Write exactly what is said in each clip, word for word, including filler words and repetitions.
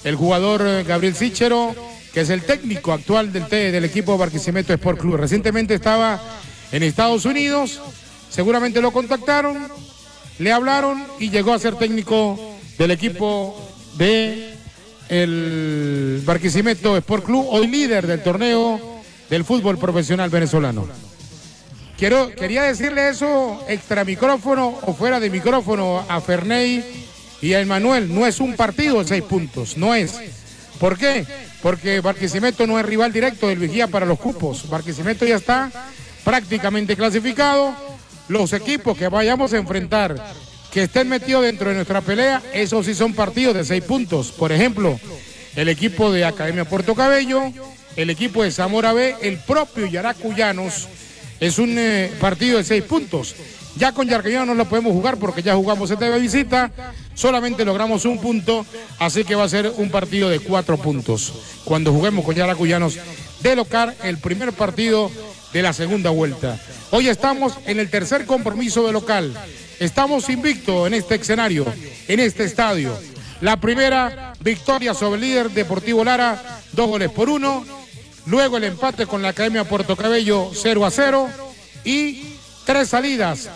el jugador Gabriel Sichero, que es el técnico actual del, del equipo Barquisimeto Sport Club. Recientemente estaba en Estados Unidos, seguramente lo contactaron, le hablaron y llegó a ser técnico del equipo de el Barquisimeto Sport Club, hoy líder del torneo del fútbol profesional venezolano. Quiero, quería decirle eso extra micrófono o fuera de micrófono a Ferney y a Emanuel. No es un partido de seis puntos, no es. ¿Por qué? Porque Barquisimeto no es rival directo del Vigía para los cupos. Barquisimeto ya está prácticamente clasificado. Los equipos que vayamos a enfrentar, que estén metidos dentro de nuestra pelea, esos sí son partidos de seis puntos. Por ejemplo, el equipo de Academia Puerto Cabello, el equipo de Zamora B, el propio Yaracuyanos, es un eh, partido de seis puntos. Ya con Yaracuyanos no lo podemos jugar porque ya jugamos esta visita, solamente logramos un punto, así que va a ser un partido de cuatro puntos. Cuando juguemos con Yaracuyanos de local, el primer partido de la segunda vuelta. Hoy estamos en el tercer compromiso de local. Estamos invictos en este escenario, en este estadio. La primera victoria sobre el líder Deportivo Lara, dos goles por uno. Luego el empate con la Academia Puerto Cabello, cero a cero. Y tres salidas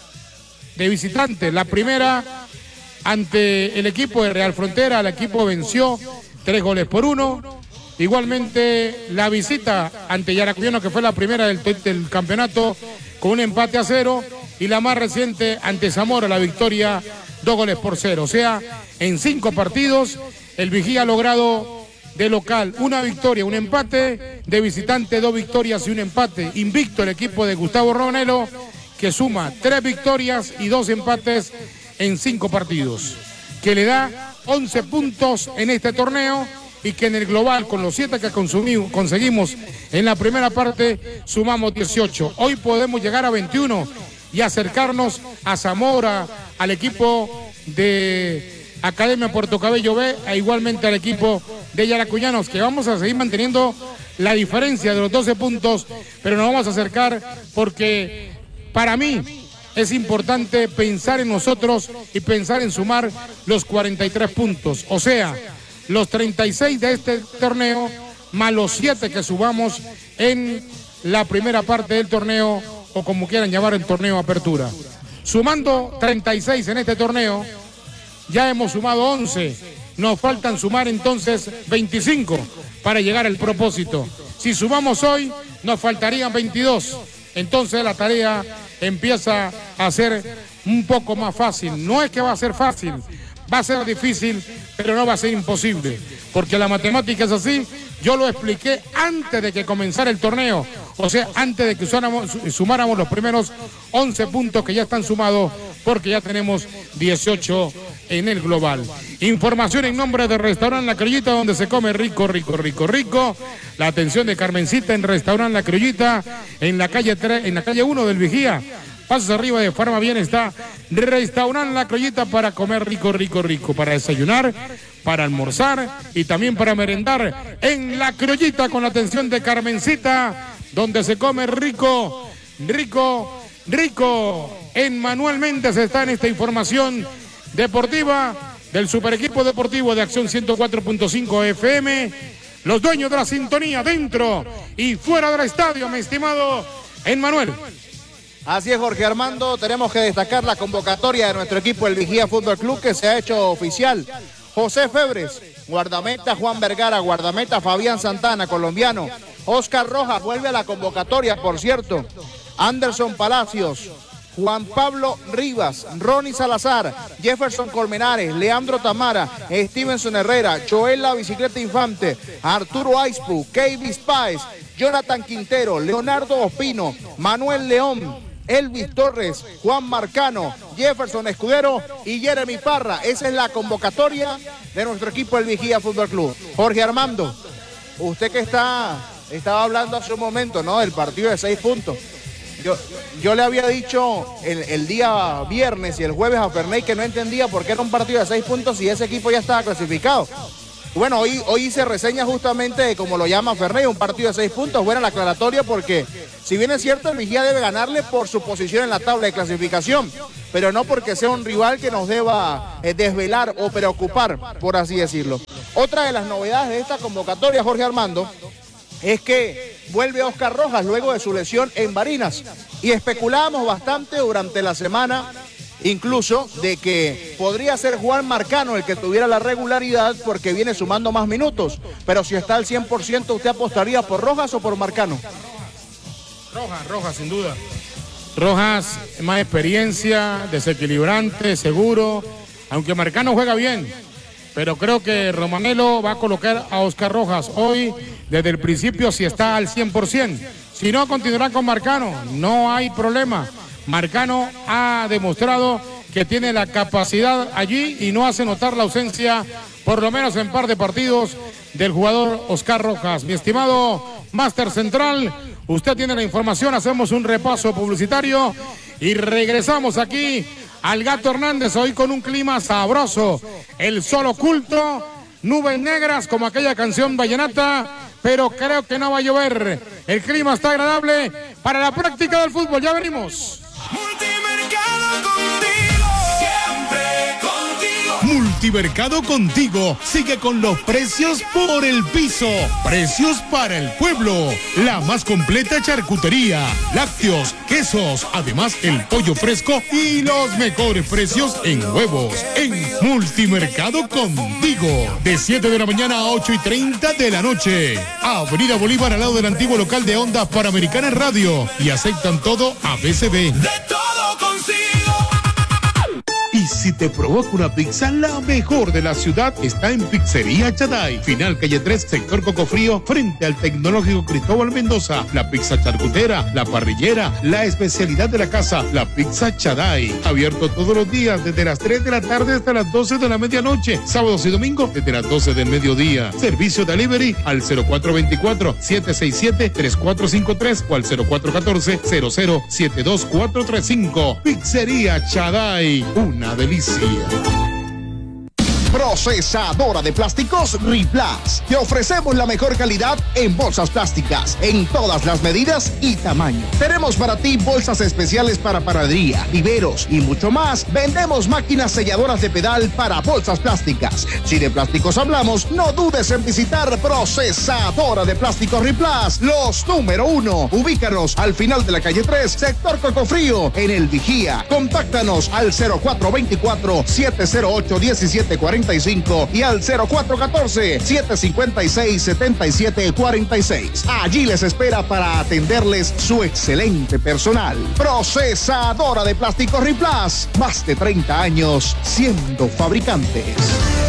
de visitantes. La primera ante el equipo de Real Frontera, el equipo venció tres goles por uno. Igualmente la visita ante Yaracuyano, que fue la primera del, del campeonato, con un empate a cero. Y la más reciente ante Zamora, la victoria, dos goles por cero. O sea, en cinco partidos, el Vigía ha logrado de local una victoria, un empate, de visitante dos victorias y un empate. Invicto el equipo de Gustavo Ronelo, que suma tres victorias y dos empates en cinco partidos, que le da once puntos en este torneo y que en el global, con los siete que consumimos, conseguimos en la primera parte, sumamos dieciocho. Hoy podemos llegar a veintiuno y acercarnos a Zamora, al equipo de Academia Puerto Cabello B, e igualmente al equipo de Yaracuyanos, que vamos a seguir manteniendo la diferencia de los doce puntos, pero nos vamos a acercar porque para mí es importante pensar en nosotros y pensar en sumar los cuarenta y tres puntos, o sea, los treinta y seis de este torneo, más los siete que subamos en la primera parte del torneo, o como quieran llamar el torneo apertura. Sumando treinta y seis en este torneo, ya hemos sumado once, nos faltan sumar entonces veinticinco para llegar al propósito. Si sumamos hoy, nos faltarían veintidós, entonces la tarea empieza a ser un poco más fácil. No es que va a ser fácil, va a ser difícil, pero no va a ser imposible, porque la matemática es así. Yo lo expliqué antes de que comenzara el torneo, o sea, antes de que usáramos, sumáramos los primeros once puntos que ya están sumados, porque ya tenemos dieciocho en el global. Información en nombre de Restaurante La Criollita, donde se come rico, rico, rico, rico. La atención de Carmencita en Restaurante La Criollita, en la calle tres, en la calle uno del Vigía. Pasos arriba de Farma Bienestar, Restaurante La Criollita, para comer rico, rico, rico, para desayunar, para almorzar y también para merendar en La Criollita, con la atención de Carmencita, donde se come rico, rico, rico. En Manuel Méndez está en esta información deportiva del Super Equipo Deportivo de Acción ciento cuatro punto cinco F M. Los dueños de la sintonía dentro y fuera del estadio, mi estimado Emmanuel. Así es, Jorge Armando, tenemos que destacar la convocatoria de nuestro equipo, el Vigía Fútbol Club, que se ha hecho oficial. José Febres, guardameta Juan Vergara, guardameta Fabián Santana, colombiano. Oscar Rojas vuelve a la convocatoria, por cierto. Anderson Palacios, Juan Pablo Rivas, Ronnie Salazar, Jefferson Colmenares, Leandro Tamara, Stevenson Herrera, Joel La Bicicleta Infante, Arturo Aispu, Keivis Páez, Jonathan Quintero, Leonardo Ospino, Manuel León, Elvis Torres, Juan Marcano, Jefferson Escudero y Jeremy Parra. Esa es la convocatoria de nuestro equipo, el Vigía Fútbol Club. Jorge Armando, usted que está, estaba hablando hace un momento, ¿no?, del partido de seis puntos. Yo, yo le había dicho el, el día viernes y el jueves a Ferney que no entendía por qué era un partido de seis puntos si ese equipo ya estaba clasificado. Bueno, hoy, hoy hice reseña justamente de como lo llama Ferney, un partido de seis puntos. Buena la aclaratoria, porque si bien es cierto, el Vigía debe ganarle por su posición en la tabla de clasificación, pero no porque sea un rival que nos deba eh, desvelar o preocupar, por así decirlo. Otra de las novedades de esta convocatoria, Jorge Armando, es que vuelve Oscar Rojas luego de su lesión en Barinas. Y especulábamos bastante durante la semana, incluso de que podría ser Juan Marcano el que tuviera la regularidad porque viene sumando más minutos. Pero si está al cien por ciento, ¿usted apostaría por Rojas o por Marcano? Rojas, Rojas, sin duda. Rojas, más experiencia, desequilibrante, seguro, aunque Marcano juega bien, pero creo que Romanello va a colocar a Oscar Rojas hoy desde el principio si está al cien por ciento. Si no, continuará con Marcano, no hay problema. Marcano ha demostrado que tiene la capacidad allí y no hace notar la ausencia, por lo menos en par de partidos, del jugador Oscar Rojas. Mi estimado Máster Central, usted tiene la información, hacemos un repaso publicitario y regresamos aquí al Gato Hernández, hoy con un clima sabroso, el sol oculto, nubes negras como aquella canción vallenata, pero creo que no va a llover, el clima está agradable para la práctica del fútbol, ya venimos. Multimercado contigo, siempre contigo. Multimercado contigo, sigue con los precios por el piso. Precios para el pueblo. La más completa charcutería, lácteos, quesos, además el pollo fresco y los mejores precios en huevos. En Multimercado contigo, de siete de la mañana a ocho y treinta de la noche. Avenida Bolívar, al lado del antiguo local de Ondas Panamericanas Radio. Y aceptan todo a B C B. De todo consigo. Y si te provoca una pizza, la mejor de la ciudad está en Pizzería Chaday. Final calle tres, sector Cocofrío, frente al Tecnológico Cristóbal Mendoza. La pizza charcutera, la parrillera, la especialidad de la casa, la pizza Chaday. Abierto todos los días desde las tres de la tarde hasta las doce de la medianoche. Sábados y domingos desde las doce del mediodía. Servicio delivery al cero cuatro dos cuatro, siete seis siete, tres cuatro cinco tres o al cero cuatro uno cuatro, cero cero siete dos cuatro tres cinco. Pizzería Chaday. Una delicia. Procesadora de plásticos Riplas. Te ofrecemos la mejor calidad en bolsas plásticas, en todas las medidas y tamaños. Tenemos para ti bolsas especiales para panadería, viveros y mucho más. Vendemos máquinas selladoras de pedal para bolsas plásticas. Si de plásticos hablamos, no dudes en visitar Procesadora de plásticos Riplas, los número uno. Ubícanos al final de la calle tres, sector Cocofrío, en El Vigía. Contáctanos al cero cuatro dos cuatro, siete cero ocho, uno siete cuatro cinco y al cero cuatro uno cuatro, siete cinco seis, siete siete cuatro seis. Allí les espera para atenderles su excelente personal. Procesadora de plásticos Riplas, más de treinta años siendo fabricantes.